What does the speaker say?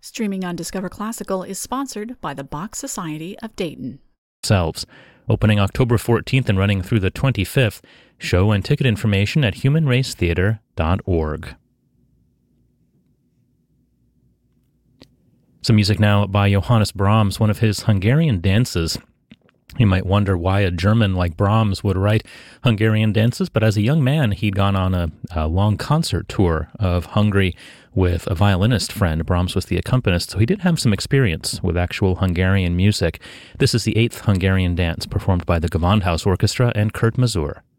Streaming on Discover Classical is sponsored by the Bach Society of Dayton. Opening October 14th and running through the 25th. Show and ticket information at humanracetheater.org. Some music now by Johannes Brahms, one of his Hungarian dances. You might wonder why a German like Brahms would write Hungarian dances, but as a young man, he'd gone on a long concert tour of Hungary with a violinist friend. Brahms was the accompanist, so he did have some experience with actual Hungarian music. This is the 8th Hungarian dance performed by the Gewandhaus Orchestra and Kurt Masur.